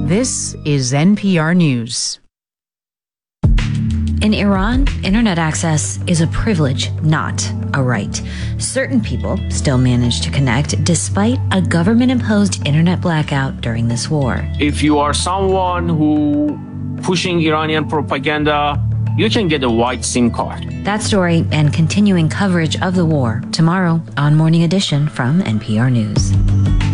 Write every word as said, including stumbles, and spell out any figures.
This is N P R News. In Iran, internet access is a privilege, not a right. Certain people still manage to connect despite a government-imposed internet blackout during this war. If you are someone who pushing Iranian propaganda, you can get a white SIM card. That story and continuing coverage of the war tomorrow on Morning Edition from N P R News.